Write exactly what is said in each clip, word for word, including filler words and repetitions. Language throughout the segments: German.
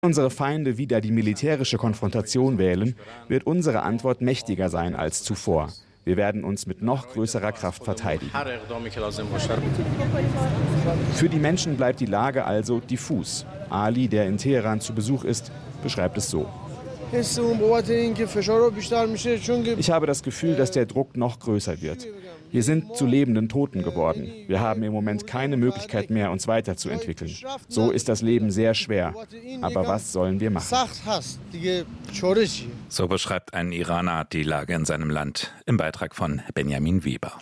unsere Feinde wieder die militärische Konfrontation wählen, wird unsere Antwort mächtiger sein als zuvor. Wir werden uns mit noch größerer Kraft verteidigen. Für die Menschen bleibt die Lage also diffus. Ali, der in Teheran zu Besuch ist, beschreibt es so. Ich habe das Gefühl, dass der Druck noch größer wird. Wir sind zu lebenden Toten geworden. Wir haben im Moment keine Möglichkeit mehr, uns weiterzuentwickeln. So ist das Leben sehr schwer. Aber was sollen wir machen? So beschreibt ein Iraner die Lage in seinem Land im Beitrag von Benjamin Weber.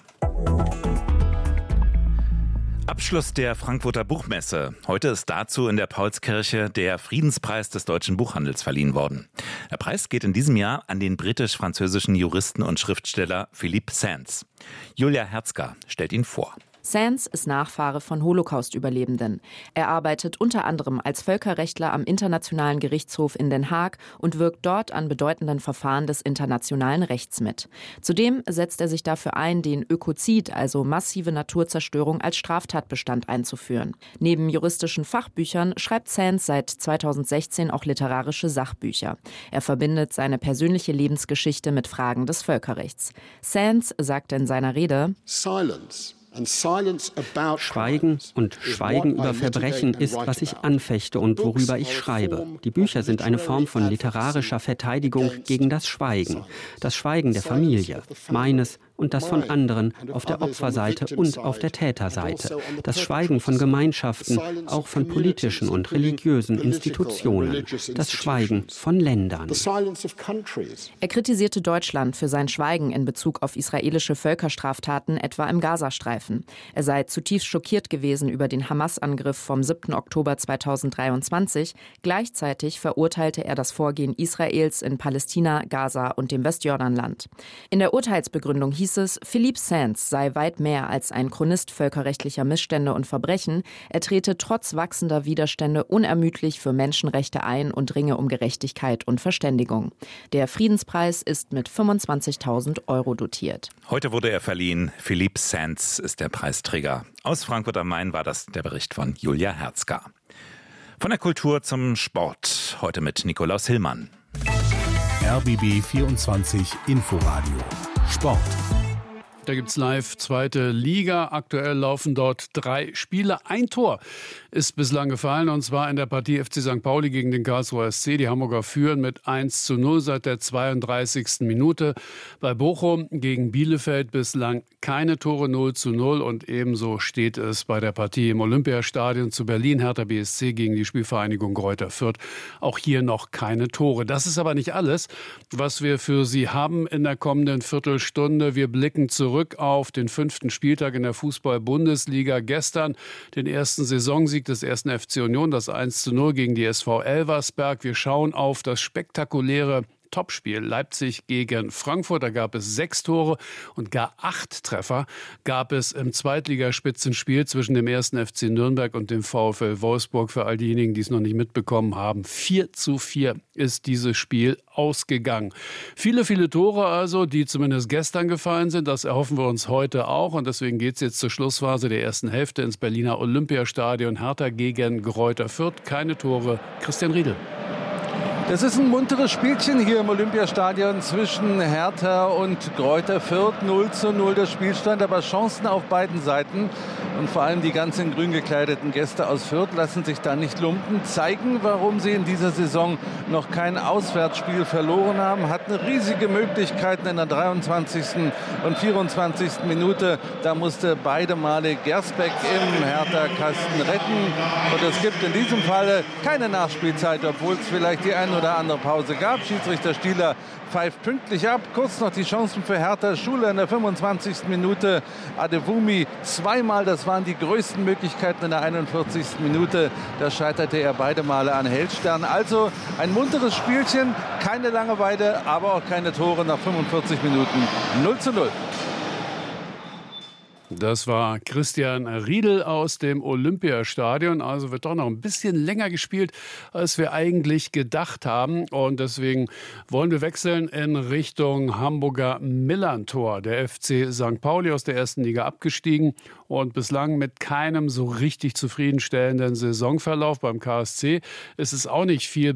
Abschluss der Frankfurter Buchmesse. Heute ist dazu in der Paulskirche der Friedenspreis des deutschen Buchhandels verliehen worden. Der Preis geht in diesem Jahr an den britisch-französischen Juristen und Schriftsteller Philippe Sands. Julia Herzger stellt ihn vor. Sands ist Nachfahre von Holocaust-Überlebenden. Er arbeitet unter anderem als Völkerrechtler am Internationalen Gerichtshof in Den Haag und wirkt dort an bedeutenden Verfahren des internationalen Rechts mit. Zudem setzt er sich dafür ein, den Ökozid, also massive Naturzerstörung, als Straftatbestand einzuführen. Neben juristischen Fachbüchern schreibt Sands seit zweitausendsechzehn auch literarische Sachbücher. Er verbindet seine persönliche Lebensgeschichte mit Fragen des Völkerrechts. Sands sagte in seiner Rede: Silence. Schweigen und Schweigen über Verbrechen ist, was ich anfechte und worüber ich schreibe. Die Bücher sind eine Form von literarischer Verteidigung gegen das Schweigen. Das Schweigen der Familie, meines und das von anderen auf der Opferseite und auf der Täterseite. Das Schweigen von Gemeinschaften, auch von politischen und religiösen Institutionen. Das Schweigen von Ländern. Er kritisierte Deutschland für sein Schweigen in Bezug auf israelische Völkerstraftaten, etwa im Gazastreifen. Er sei zutiefst schockiert gewesen über den Hamas-Angriff vom siebten Oktober zweitausenddreiundzwanzig. Gleichzeitig verurteilte er das Vorgehen Israels in Palästina, Gaza und dem Westjordanland. In der Urteilsbegründung hieß es, Philippe Sands sei weit mehr als ein Chronist völkerrechtlicher Missstände und Verbrechen. Er trete trotz wachsender Widerstände unermüdlich für Menschenrechte ein und ringe um Gerechtigkeit und Verständigung. Der Friedenspreis ist mit fünfundzwanzigtausend Euro dotiert. Heute wurde er verliehen. Philippe Sands ist der Preisträger. Aus Frankfurt am Main war das der Bericht von Julia Herzger. Von der Kultur zum Sport. Heute mit Nikolaus Hillmann. R B B vierundzwanzig Inforadio Sport. Da gibt's live zweite Liga. Aktuell laufen dort drei Spiele. Ein Tor ist bislang gefallen, und zwar in der Partie F C Sankt Pauli gegen den Karlsruher S C. Die Hamburger führen mit eins zu null seit der zweiunddreißigsten Minute. Bei Bochum gegen Bielefeld bislang keine Tore, null zu null. Und ebenso steht es bei der Partie im Olympiastadion zu Berlin. Hertha B S C gegen die Spielvereinigung Greuther Fürth. Auch hier noch keine Tore. Das ist aber nicht alles, was wir für Sie haben in der kommenden Viertelstunde. Wir blicken zurück auf den fünften Spieltag in der Fußball-Bundesliga. Gestern den ersten Saisonsieg des ersten F C Union, das eins zu null gegen die S V Elversberg. Wir schauen auf das spektakuläre Topspiel Leipzig gegen Frankfurt. Da gab es sechs Tore und gar acht Treffer gab es im Zweitligaspitzenspiel zwischen dem ersten F C Nürnberg und dem VfL Wolfsburg. Für all diejenigen, die es noch nicht mitbekommen haben, vier zu vier ist dieses Spiel ausgegangen. Viele, viele Tore also, die zumindest gestern gefallen sind. Das erhoffen wir uns heute auch. Und deswegen geht es jetzt zur Schlussphase der ersten Hälfte ins Berliner Olympiastadion. Hertha gegen Greuther Fürth. Keine Tore. Christian Riedel. Das ist ein munteres Spielchen hier im Olympiastadion zwischen Hertha und Greuther Fürth. null zu null der Spielstand, aber Chancen auf beiden Seiten. Und vor allem die ganz in grün gekleideten Gäste aus Fürth lassen sich da nicht lumpen, zeigen, warum sie in dieser Saison noch kein Auswärtsspiel verloren haben. Hatten riesige Möglichkeiten in der dreiundzwanzigsten und vierundzwanzigsten Minute. Da musste beide Male Gersbeck im Hertha-Kasten retten. Und es gibt in diesem Falle keine Nachspielzeit, obwohl es vielleicht die eine oder andere Pause gab. Schiedsrichter Stieler pfeift pünktlich ab. Kurz noch die Chancen für Hertha. Schuler in der fünfundzwanzigsten Minute. Adewumi zweimal. Das waren die größten Möglichkeiten in der einundvierzigsten Minute. Da scheiterte er beide Male an Hellstern. Also ein munteres Spielchen. Keine Langeweile, aber auch keine Tore nach fünfundvierzig Minuten. null zu null. Das war Christian Riedel aus dem Olympiastadion. Also wird doch noch ein bisschen länger gespielt, als wir eigentlich gedacht haben. Und deswegen wollen wir wechseln in Richtung Hamburger Millerntor. Der F C Sankt Pauli aus der ersten Liga abgestiegen und bislang mit keinem so richtig zufriedenstellenden Saisonverlauf. Beim K S C ist es auch nicht viel